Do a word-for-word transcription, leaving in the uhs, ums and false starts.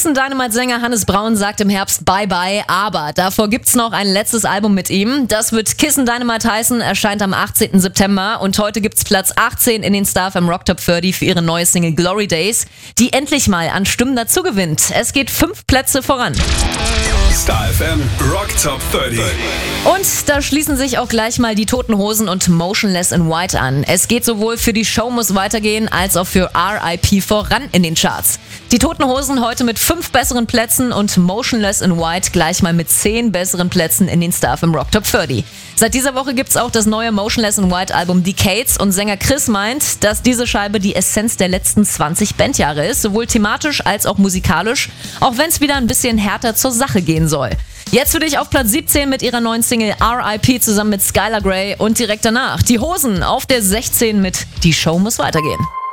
Kissen Dynamite-Sänger Hannes Braun sagt im Herbst Bye-Bye, aber davor gibt's noch ein letztes Album mit ihm. Das wird Kissen Dynamite heißen, erscheint am achtzehnten September und heute gibt's Platz achtzehn in den Star F M Rock Top dreißig für ihre neue Single Glory Days, die endlich mal an Stimmen dazugewinnt. Es geht fünf Plätze voran. Star F M Rock Top dreißig. Und da schließen sich auch gleich mal die Toten Hosen und Motionless in White an. Es geht sowohl für die Show muss weitergehen, als auch für R I P voran in den Charts. Die Toten Hosen heute mit fünf besseren Plätzen und Motionless in White gleich mal mit zehn besseren Plätzen in den Star F M Rock Top dreißig. Seit dieser Woche gibt's auch das neue Motionless in White Album Decades und Sänger Chris meint, dass diese Scheibe die Essenz der letzten zwanzig Bandjahre ist, sowohl thematisch als auch musikalisch, auch wenn es wieder ein bisschen härter zur Sache gehen soll. Jetzt für dich auf Platz siebzehn mit ihrer neuen Single R I P zusammen mit Skylar Grey und direkt danach die Hosen auf der sechzehn mit Die Show muss weitergehen.